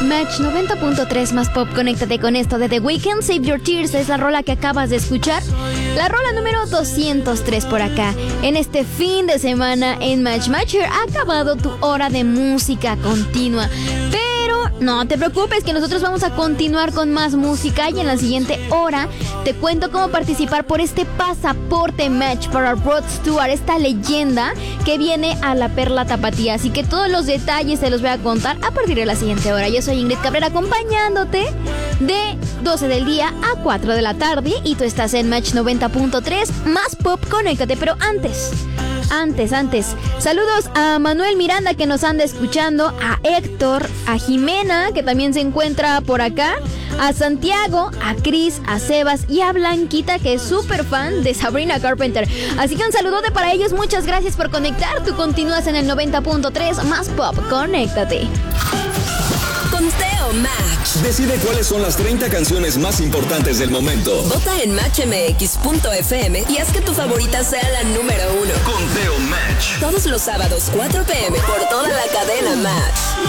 Match 90.3 más pop. Conéctate con esto de The Weeknd. Save Your Tears es la rola que acabas de escuchar. La rola número 203 por acá. En este fin de semana en Match Matcher ha acabado tu hora de música continua. Pero no te preocupes, que nosotros vamos a continuar con más música. Y en la siguiente hora te cuento cómo participar por este pasaporte Match para Rod Stewart, esta leyenda que viene a la Perla Tapatía. Así que todos los detalles te los voy a contar a partir de la siguiente hora. Yo soy Ingrid Cabrera, acompañándote de 12 del día a 4 de la tarde. Y tú estás en Match 90.3 más pop. Conéctate, pero antes, saludos a Manuel Miranda, que nos anda escuchando, a Héctor, a Jimena, que también se encuentra por acá, a Santiago, a Cris, a Sebas y a Blanquita, que es súper fan de Sabrina Carpenter. Así que un saludote para ellos, muchas gracias por conectar. Tú continúas en el 90.3 más pop. Conéctate. Conteo Match. Decide cuáles son las 30 canciones más importantes del momento. Vota en matchmx.fm y haz que tu favorita sea la número 1. Conteo Match. Todos los sábados 4 p.m. por toda la cadena Match.